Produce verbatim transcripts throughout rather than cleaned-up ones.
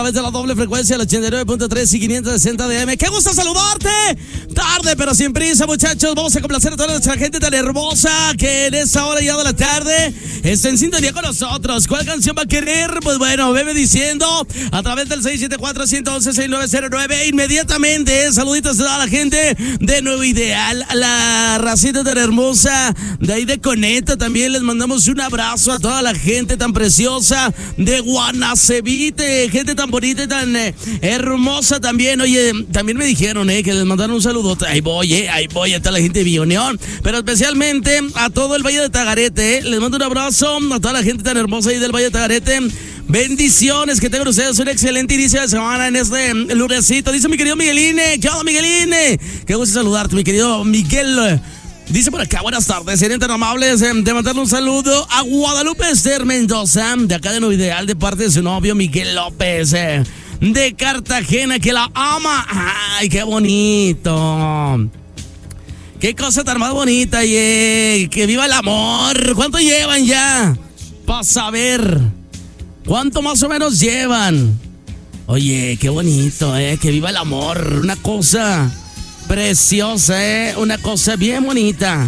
A través de la doble frecuencia, el ochenta y nueve punto tres y quinientos sesenta de A M. ¡Qué gusto saludarte! Tarde, pero sin prisa, muchachos. Vamos a complacer a toda nuestra gente tan hermosa que en esta hora ya de la tarde está en sintonía con nosotros. ¿Cuál canción va a querer? Pues bueno, veme diciendo a través del seis siete cuatro, uno uno uno, seis nueve cero nueve. Inmediatamente, saluditos a toda la gente de Nuevo Ideal, a la racita tan hermosa de ahí de Coneta. También les mandamos un abrazo a toda la gente tan preciosa de Guanacevite, gente tan bonita y tan eh, hermosa también. Oye, también me dijeron eh, que les mandaron un saludo. Ahí voy, eh, ahí voy a toda la gente de Villonión, pero especialmente a todo el Valle de Tagarete. Eh. Les mando un abrazo a toda la gente tan hermosa ahí del Valle de Tagarete. Bendiciones, que tengan ustedes un excelente inicio de semana en este lunesito. Dice mi querido Migueline. ¿Qué onda, Migueline? Qué gusto saludarte, mi querido Miguel. Dice por acá, buenas tardes, serían tan amables eh, de mandarle un saludo a Guadalupe Esther Mendoza, de acá de Nuevo Ideal, de parte de su novio Miguel López, eh, de Cartagena, que la ama. ¡Ay, qué bonito! ¡Qué cosa tan más bonita, yeah! ¡Que viva el amor! ¿Cuánto llevan ya? Para saber. ¿Cuánto más o menos llevan? Oye, qué bonito, eh, que viva el amor. Una cosa preciosa, ¿eh? Una cosa bien bonita.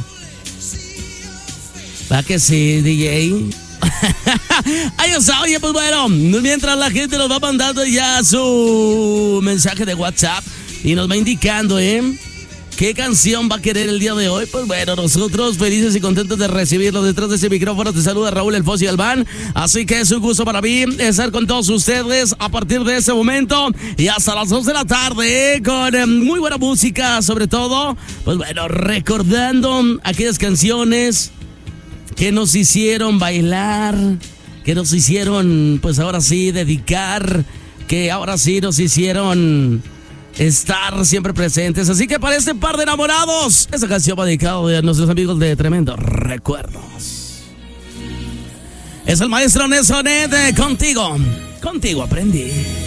¿Va que sí, D J? Ahí está, oye, pues bueno, mientras la gente nos va mandando ya su mensaje de WhatsApp y nos va indicando, ¿eh? ¿Qué canción va a querer el día de hoy? Pues bueno, nosotros felices y contentos de recibirlo detrás de ese micrófono. Te saluda Raúl El Fossi Albán. Así que es un gusto para mí estar con todos ustedes a partir de ese momento y hasta las dos de la tarde, ¿eh? Con eh, muy buena música, sobre todo, pues bueno, recordando aquellas canciones que nos hicieron bailar, que nos hicieron, pues ahora sí, dedicar, que ahora sí nos hicieron estar siempre presentes. Así que para este par de enamorados, esta canción va dedicada a nuestros amigos de Tremendos Recuerdos. Es el maestro Nesonet, contigo, contigo aprendí.